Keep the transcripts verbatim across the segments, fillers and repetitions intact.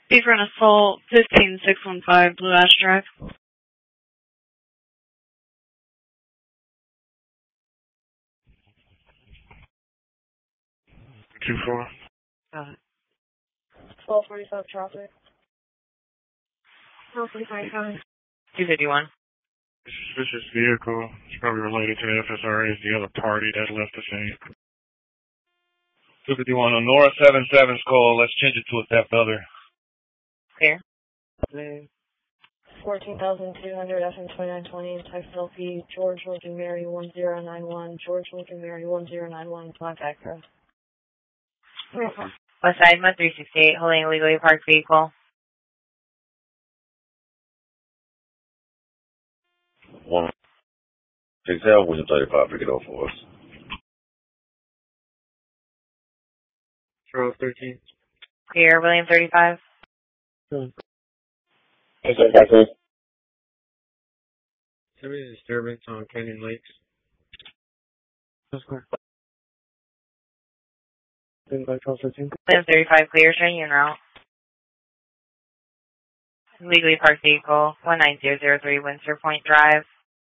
Be for an assault, fifteen six one five Blue Ash Drive. two four. Got it. twelve forty-five traffic. twelve forty-five coming. two fifty-one. Suspicious vehicle. It's probably related to the F S R A's the other party that left the scene. two fifty-one on Nora seven seven's call. Let's change it to a theft other. Clear. fourteen thousand two hundred F M twenty-nine twenty, text L P, George Lincoln Mary one zero nine one, George Lincoln Mary one zero nine one, contact her. West Side, Mud three sixty-eight, holding a legally parked vehicle. One. Six L, William thirty-five, pick it up for us. Charles thirteen. Clear, William thirty-five. Good. Okay. Somebody's disturbance on Canyon Lakes. That's clear. By Charles thirteen. William thirty-five, clear, showing you en route. Legally parked vehicle, one nine zero zero three Windsor Point Drive.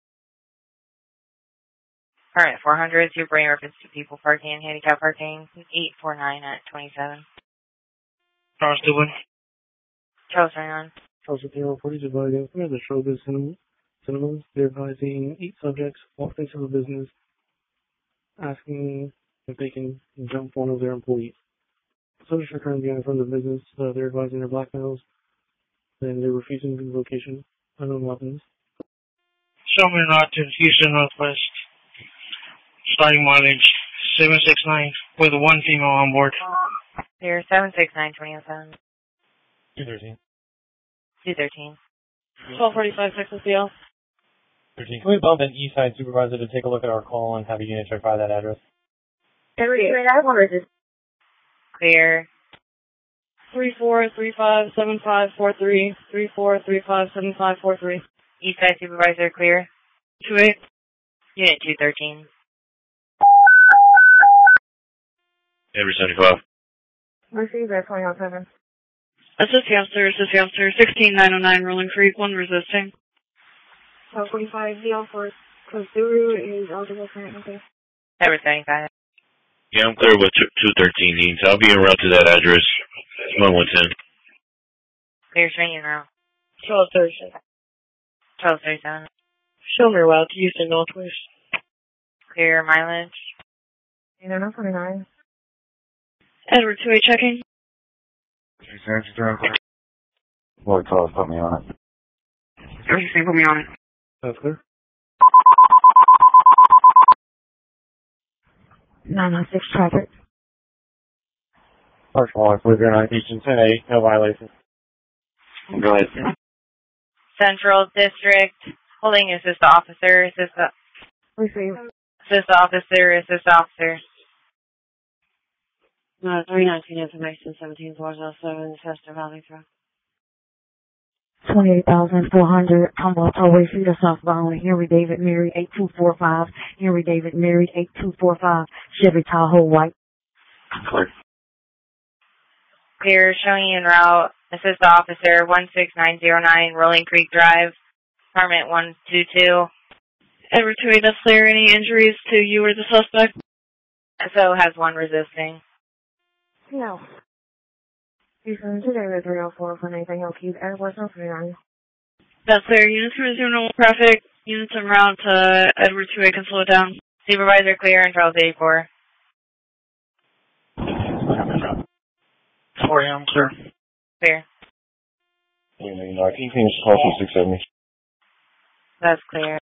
Permit four hundred, super in reference to people parking and handicap parking, eight four nine at twenty-seven. Charles Dublin. Charles twenty-one. Charles fifteen forty, advising from the Showbiz Cinema, Cinemas. They're advising eight subjects walked into the business asking if they can jump one of their employees. Subjects are currently in front of the business. Uh, they're advising their black males. Then they're refusing the location. Unknown weapons. Show me not to Houston Northwest. Starting mileage seven six nine with one female on board. Clear, seven six nine two oh seven. two thirteen. two thirteen. twelve forty-five Texas D L. thirteen. Can we bump an East Side supervisor to take a look at our call and have a unit check by that address? Clear. three four three five seven five four three, three four three five seven five four three. East Side supervisor, clear. two eight. Unit two thirteen. Every seventy-five. Mercy, that's twenty oh seven. Assist the officer, assist the officer, sixteen nine oh nine Rolling Creek, one resisting. twelve forty-five D L for Kazuru is eligible for anything. Ever seventy-five. Yeah, I'm clear with two thirteen Eames. I'll be en route to that address. one one ten. Clear, showing you en route. twelve thirty-seven. twelve thirty-seven. Show me route to Houston Northwest. Clear, mileage. You know, not twenty-nine. Edward two eight checking. Boy, Charles, put me on it. What you say? Put me on it. That's clear. nine oh six traffic. First one, with your nineteen ten eight, no violation. Go ahead. Central District, holding assist officer, assist, Receive. assist officer, assist officer. No, three nineteen information, seventeen four oh seven, Chester Valley Drive. twenty-eight thousand four hundred, Humboldt Tollway, Cedar southbound, Henry David Mary eight two four five, Henry David Mary eight two four five, Chevy Tahoe White. Clear. Clear, showing you en route. Assist officer, one six nine zero nine, Rolling Creek Drive, permit one two two. Edward two eight, that's clear. Any injuries to you or the suspect? So has one resisting. No. Houston, today with three oh four for anything else. Keep Airways no three nine. That's clear. Units to resume normal traffic. Units en route to Edward two eight can slow it down. Supervisor clear and Charles eighty-four. four a.m., sir. Clear. nineteen, finish call from six seventy. That's clear.